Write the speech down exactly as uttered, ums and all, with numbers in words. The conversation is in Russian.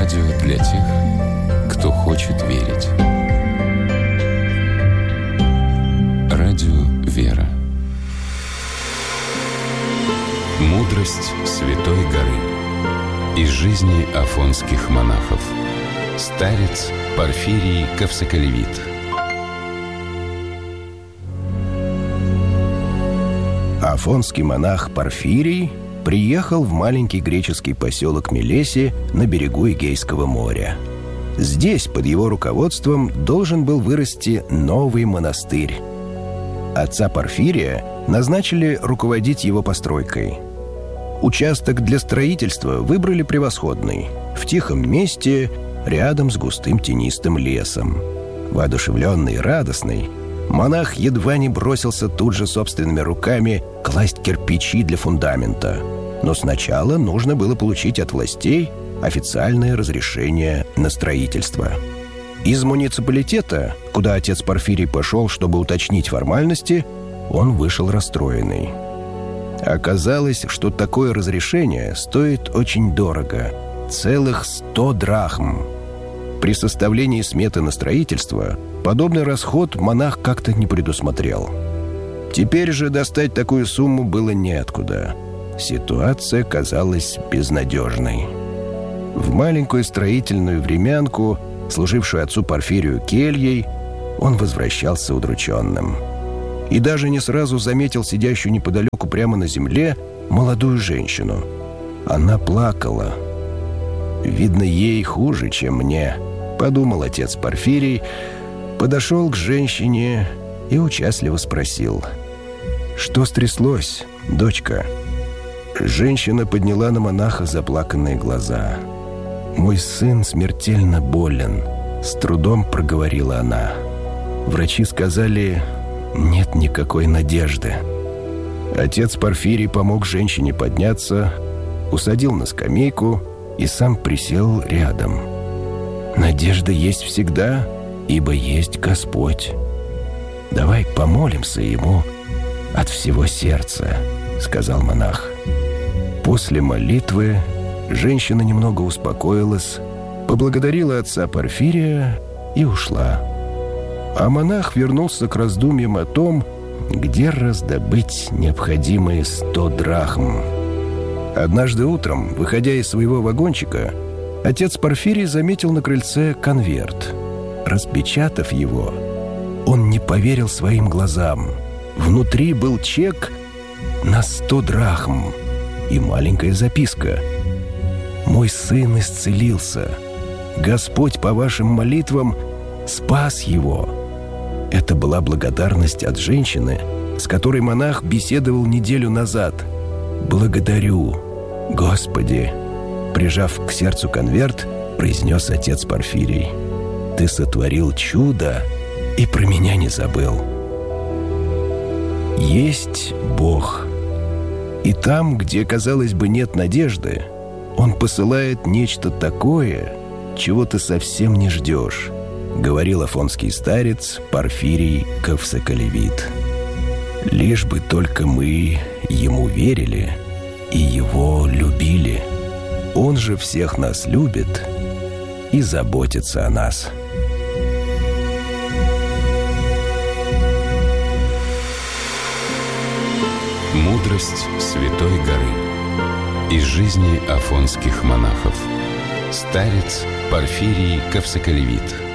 Радио для тех, кто хочет верить. Радио «Вера». Мудрость Святой горы. Из жизни афонских монахов. Старец Порфирий Кавсоколевит. Афонский монах Порфирий приехал в маленький греческий поселок Милеси на берегу Эгейского моря. Здесь, под его руководством, должен был вырасти новый монастырь. Отца Порфирия назначили руководить его постройкой. Участок для строительства выбрали превосходный, в тихом месте, рядом с густым тенистым лесом. Воодушевленный и радостный, монах едва не бросился тут же собственными руками класть кирпичи для фундамента. Но сначала нужно было получить от властей официальное разрешение на строительство. Из муниципалитета, куда отец Порфирий пошел, чтобы уточнить формальности, он вышел расстроенный. Оказалось, что такое разрешение стоит очень дорого – целых сто драхм. При составлении сметы на строительство подобный расход монах как-то не предусмотрел. Теперь же достать такую сумму было неоткуда. Ситуация казалась безнадежной. В маленькую строительную времянку, служившую отцу Порфирию кельей, он возвращался удрученным. И даже не сразу заметил сидящую неподалеку прямо на земле молодую женщину. Она плакала. «Видно, ей хуже, чем мне», — подумал отец Порфирий, подошел к женщине и участливо спросил: «Что стряслось, дочка?» Женщина подняла на монаха заплаканные глаза. «Мой сын смертельно болен», — с трудом проговорила она. «Врачи сказали, нет никакой надежды». Отец Порфирий помог женщине подняться, усадил на скамейку и сам присел рядом. «Надежда есть всегда, ибо есть Господь. Давай помолимся Ему от всего сердца», — сказал монах. После молитвы женщина немного успокоилась, поблагодарила отца Порфирия и ушла. А монах вернулся к раздумьям о том, где раздобыть необходимые сто драхм. Однажды утром, выходя из своего вагончика, отец Порфирий заметил на крыльце конверт. Распечатав его, он не поверил своим глазам. Внутри был чек на сто драхм и маленькая записка: «Мой сын исцелился. Господь по вашим молитвам спас его». Это была благодарность от женщины, с которой монах беседовал неделю назад. «Благодарю, Господи», — прижав к сердцу конверт, произнес отец Порфирий. «Ты сотворил чудо и про меня не забыл». Есть Бог. И там, где, казалось бы, нет надежды, Он посылает нечто такое, чего ты совсем не ждешь, говорил афонский старец Порфирий Кавсоколевит. Лишь бы только мы Ему верили и Его любили. Он же всех нас любит и заботится о нас. Мудрость Святой горы. Из жизни афонских монахов. Старец Порфирий Кавсоколевит.